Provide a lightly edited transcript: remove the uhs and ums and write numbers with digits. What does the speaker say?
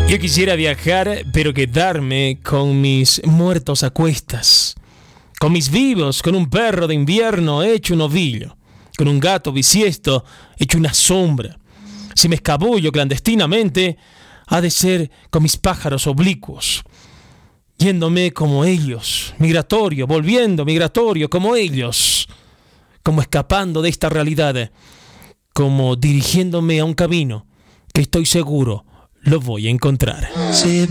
Yo quisiera viajar, pero quedarme con mis muertos a cuestas, con mis vivos, con un perro de invierno hecho un ovillo, con un gato bisiesto hecho una sombra. Si me escabullo clandestinamente, ha de ser con mis pájaros oblicuos, yéndome como ellos, migratorio, volviendo migratorio como ellos, como escapando de esta realidad, como dirigiéndome a un camino que estoy seguro lo voy a encontrar.